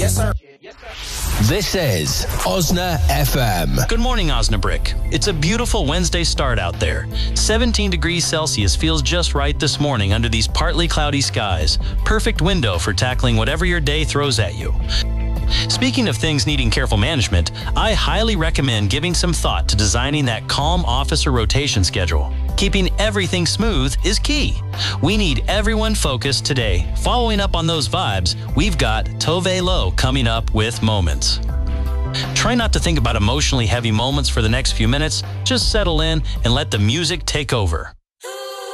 Yes, sir. This is Osna FM. Good morning, Osnabrick. It's a beautiful Wednesday start out there. 17 degrees Celsius feels just right this morning under these partly cloudy skies. Perfect window for tackling whatever your day throws at you. Speaking of things needing careful management, I highly recommend giving some thought to designing that calm officer rotation schedule. Keeping everything smooth is key. We need everyone focused today. Following up on those vibes, we've got Tove Lo coming up with Moments. Try not to think about emotionally heavy moments for the next few minutes. Just settle in and let the music take over.